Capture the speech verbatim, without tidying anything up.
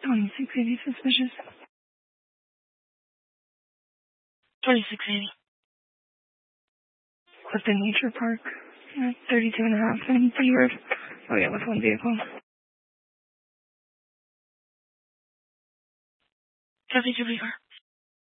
twenty-six eighty suspicious. twenty-six eighty. Clifton Nature Park. Uh, thirty-two and a half in Seaward. Oh yeah, with one vehicle. Copy, Julie.